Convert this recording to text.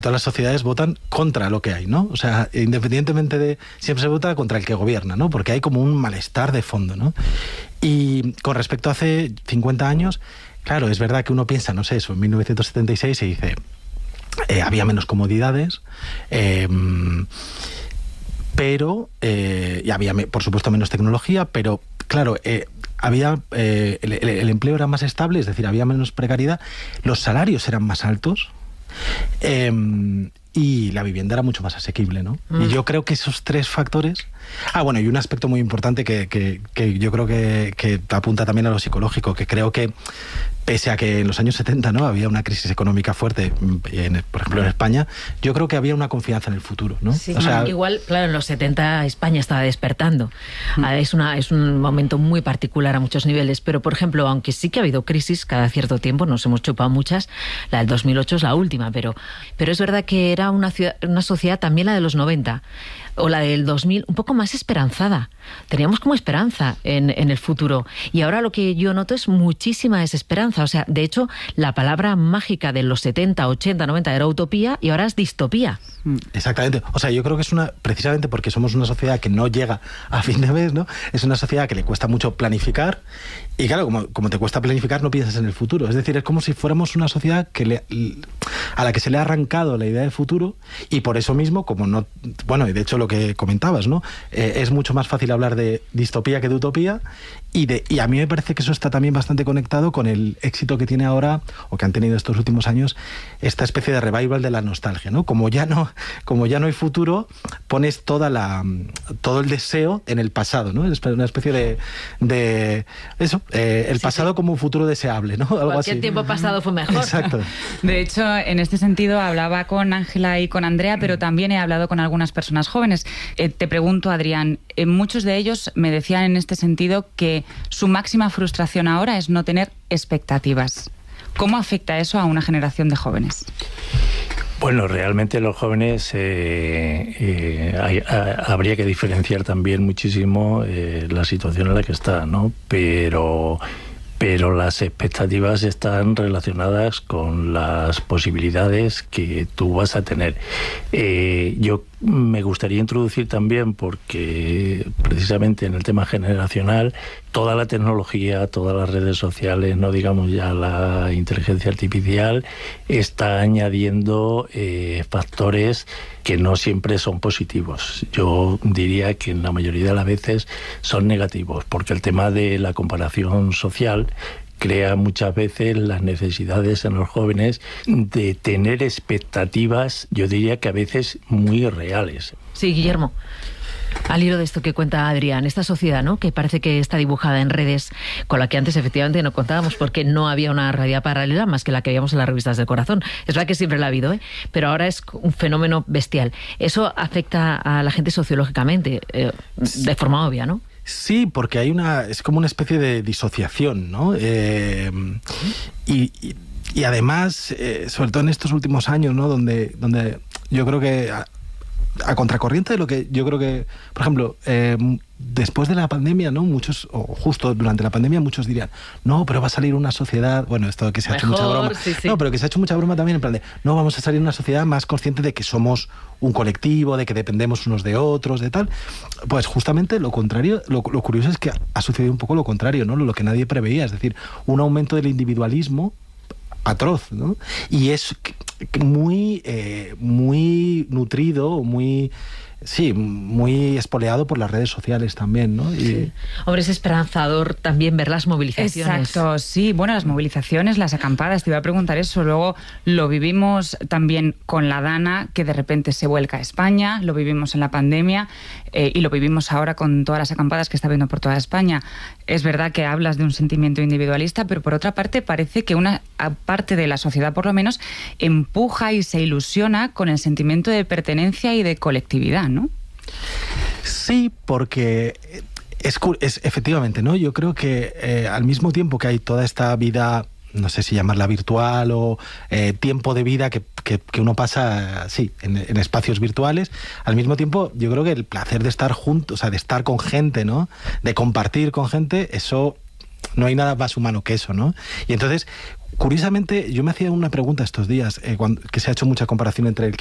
todas las sociedades votan contra lo que hay, ¿no? O sea, independientemente de... Siempre se vota contra el que gobierna, ¿no? Porque hay como un malestar de fondo, ¿no? Y con respecto a hace 50 años, claro, es verdad que uno piensa, no sé, eso, en 1976 se dice... había menos comodidades, pero... y había, por supuesto, menos tecnología, pero, claro... había el empleo era más estable, es decir, había menos precariedad, los salarios eran más altos, y la vivienda era mucho más asequible, ¿no? Y yo creo que esos tres factores... bueno, y un aspecto muy importante que yo creo que apunta también a lo psicológico, que creo que pese a que en los años 70, ¿no?, había una crisis económica fuerte, por ejemplo en España, yo creo que había una confianza en el futuro, ¿no? Sí, o sea, igual, claro, en los 70 España estaba despertando. Es un momento muy particular a muchos niveles, pero por ejemplo, aunque sí que ha habido crisis cada cierto tiempo, nos hemos chupado muchas, la del 2008 es la última, pero es verdad que era una sociedad, también la de los 90, o la del 2000, un poco más esperanzada. Teníamos como esperanza en el futuro. Y ahora lo que yo noto es muchísima desesperanza. O sea, de hecho, la palabra mágica de los 70, 80, 90 era utopía y ahora es distopía. Exactamente. O sea, yo creo que es precisamente porque somos una sociedad que no llega a fin de mes, ¿no? Es una sociedad que le cuesta mucho planificar. Y claro, como te cuesta planificar, no piensas en el futuro. Es decir, es como si fuéramos una sociedad a la que se le ha arrancado la idea de futuro, y por eso mismo, como no... Bueno, y de hecho lo que comentabas, ¿no? Es mucho más fácil hablar de distopía que de utopía, y a mí me parece que eso está también bastante conectado con el éxito que tiene ahora, o que han tenido estos últimos años, esta especie de revival de la nostalgia, ¿no? Como ya no hay futuro, pones todo el deseo en el pasado, ¿no? Es una especie de eso, el pasado como un futuro deseable, ¿no? Algo Cualquier así. Tiempo pasado fue mejor. Exacto. De hecho, en este sentido hablaba con Ángela y con Andrea, pero también he hablado con algunas personas jóvenes. Te pregunto, Adrián, muchos de ellos me decían en este sentido que su máxima frustración ahora es no tener expectativas. ¿Cómo afecta eso a una generación de jóvenes? Bueno, realmente los jóvenes habría que diferenciar también muchísimo la situación en la que están, ¿no? Pero las expectativas están relacionadas con las posibilidades que tú vas a tener. Yo me gustaría introducir también, porque precisamente en el tema generacional, toda la tecnología, todas las redes sociales, no digamos ya la inteligencia artificial, está añadiendo factores que no siempre son positivos. Yo diría que en la mayoría de las veces son negativos, porque el tema de la comparación social crea muchas veces las necesidades en los jóvenes de tener expectativas, yo diría que a veces muy reales. Sí, Guillermo. Al hilo de esto que cuenta Adrián, esta sociedad, ¿no?, que parece que está dibujada en redes, con la que antes efectivamente no contábamos porque no había una realidad paralela más que la que veíamos en las revistas del corazón. Es verdad que siempre la ha habido, pero ahora es un fenómeno bestial. Eso afecta a la gente sociológicamente, de forma obvia, ¿no? Sí, porque es como una especie de disociación, ¿no? Y además, sobre todo en estos últimos años, ¿no?, donde yo creo que a contracorriente de lo que yo creo que, por ejemplo, después de la pandemia, ¿no?, muchos, o justo durante la pandemia, muchos dirían, no, pero va a salir una sociedad, bueno, esto que se ha hecho mucha broma, sí. No, pero que se ha hecho mucha broma también en plan de, no, vamos a salir una sociedad más consciente de que somos un colectivo, de que dependemos unos de otros, de tal. Pues justamente lo contrario, lo curioso es que ha sucedido un poco lo contrario, ¿no?, lo que nadie preveía, es decir, un aumento del individualismo atroz, ¿no? Y es muy nutrido, muy espoleado por las redes sociales también, ¿no? Sí. Hombre, es esperanzador también ver las movilizaciones. Exacto, sí. Bueno, las movilizaciones, las acampadas, te iba a preguntar eso. Luego lo vivimos también con la Dana, que de repente se vuelca a España, lo vivimos en la pandemia y lo vivimos ahora con todas las acampadas que está habiendo por toda España. Es verdad que hablas de un sentimiento individualista, pero por otra parte parece que una parte de la sociedad, por lo menos, empuja y se ilusiona con el sentimiento de pertenencia y de colectividad, ¿no? Sí, porque es efectivamente, ¿no? Yo creo que al mismo tiempo que hay toda esta vida, no sé si llamarla virtual o tiempo de vida que uno pasa, sí, en espacios virtuales, al mismo tiempo yo creo que el placer de estar juntos, o sea, de estar con gente, ¿no?, de compartir con gente, eso no hay nada más humano que eso, ¿no? Y entonces, curiosamente, yo me hacía una pregunta estos días, que se ha hecho mucha comparación entre el